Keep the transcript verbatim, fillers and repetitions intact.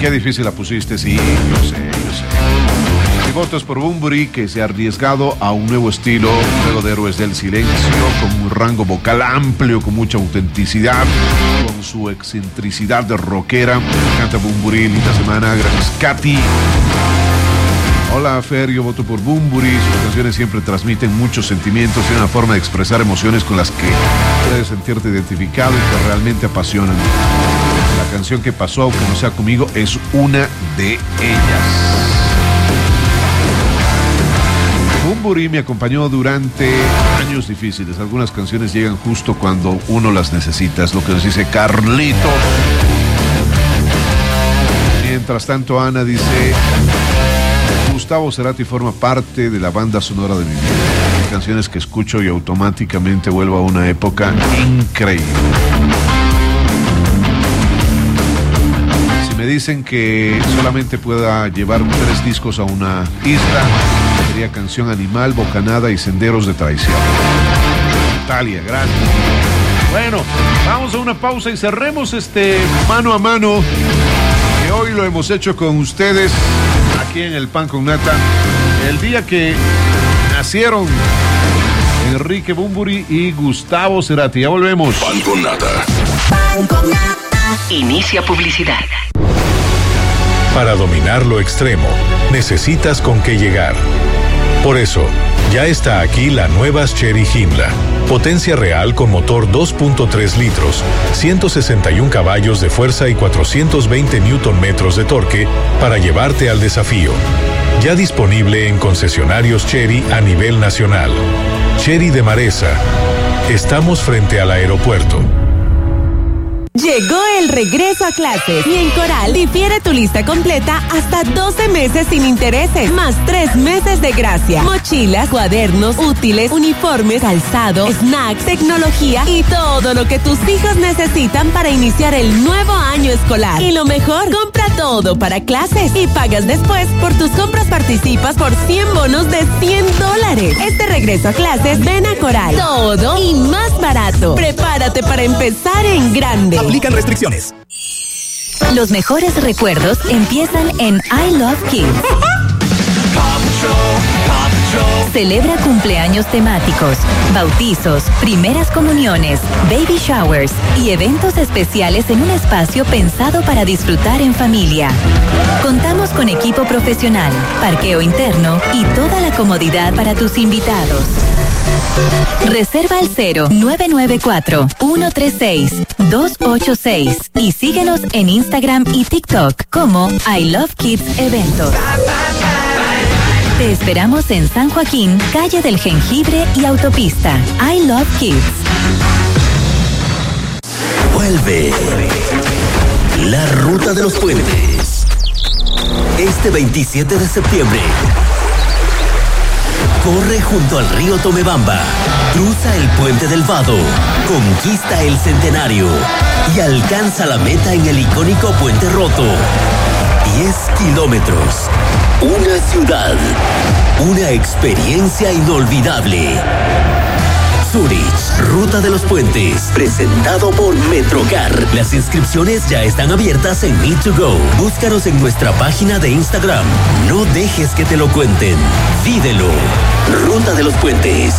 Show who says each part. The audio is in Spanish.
Speaker 1: Qué difícil la pusiste, sí, yo sé, yo sé. Mi voto es por Bunbury, que se ha arriesgado a un nuevo estilo, luego de Héroes del Silencio, con un rango vocal amplio, con mucha autenticidad, con su excentricidad de rockera. Me encanta Bunbury, linda semana, gracias Katy. Hola Fer, yo voto por Bunbury. Sus canciones siempre transmiten muchos sentimientos y una forma de expresar emociones con las que puedes sentirte identificado y que realmente apasionan. La canción que pasó, aunque no sea conmigo, es una de ellas. Bunbury me acompañó durante años difíciles. Algunas canciones llegan justo cuando uno las necesita. Es lo que nos dice Carlitos. Mientras tanto, Ana dice: Gustavo Cerati forma parte de la banda sonora de mi vida. Hay canciones que escucho y automáticamente vuelvo a una época increíble. Si me dicen que solamente pueda llevar tres discos a una isla, sería Canción Animal, Bocanada y Senderos de Traición. Natalia, gracias. Bueno, vamos a una pausa y cerremos este mano a mano, que hoy lo hemos hecho con ustedes aquí en el Pan con Nata, el día que nacieron Enrique Bunbury y Gustavo Cerati. Ya volvemos.
Speaker 2: Pan con Nata.
Speaker 3: Pan con Nata. Inicia publicidad.
Speaker 4: Para dominar lo extremo, necesitas con qué llegar. Por eso, ya está aquí la nueva Chery Himla. Potencia real con motor dos punto tres litros, ciento sesenta y un caballos de fuerza y cuatrocientos veinte newton metros de torque para llevarte al desafío. Ya disponible en concesionarios Chery a nivel nacional. Chery de Maresa. Estamos frente al aeropuerto.
Speaker 5: Llegó el regreso a clases y en Coral difiere tu lista completa hasta doce meses sin intereses, más tres meses de gracia. Mochilas, cuadernos, útiles, uniformes, calzado, snacks, tecnología y todo lo que tus hijos necesitan para iniciar el nuevo año escolar. Y lo mejor, compra todo para clases y pagas después. Por tus compras participas por cien bonos de cien dólares. Este regreso a clases, ven a Coral. Todo y más barato. Prepárate para empezar en grande.
Speaker 6: Aplican restricciones.
Speaker 7: Los mejores recuerdos empiezan en I Love Kids. Celebra cumpleaños temáticos, bautizos, primeras comuniones, baby showers y eventos especiales en un espacio pensado para disfrutar en familia. Contamos con equipo profesional, parqueo interno y toda la comodidad para tus invitados. Reserva al cero nueve nueve cuatro, uno tres seis, dos ocho seis y síguenos en Instagram y TikTok como I Love Kids Eventos. Te esperamos en San Joaquín, calle del Jengibre y autopista. I Love Kids.
Speaker 2: Vuelve la Ruta de los Puentes. Este veintisiete de septiembre. Corre junto al río Tomebamba, cruza el puente del Vado, conquista el Centenario y alcanza la meta en el icónico Puente Roto. diez kilómetros, una ciudad, una experiencia inolvidable. Zurich, Ruta de los Puentes, presentado por Metrocar. Las inscripciones ya están abiertas en Me to Go. Búscanos en nuestra página de Instagram. No dejes que te lo cuenten. Vívelo. Ruta de los Puentes.